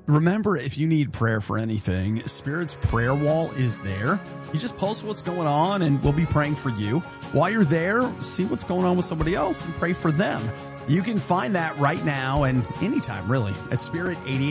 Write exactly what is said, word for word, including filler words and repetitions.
Remember, if you need prayer for anything, Spirit's prayer wall is there. You just post what's going on and we'll be praying for you. While you're there, see what's going on with somebody else and pray for them. You can find that right now and anytime, really, at Spirit eighty-eight.